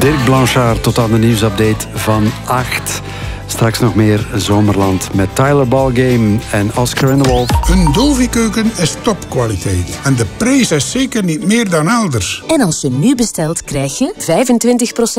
Dirk Blanchard tot aan de nieuwsupdate van 8. Straks nog meer Zomerland met Tyler Ballgame en Oscar en de Wolf. Een Dolvi-keuken is topkwaliteit. En de prijs is zeker niet meer dan elders. En als je nu bestelt, krijg je 25%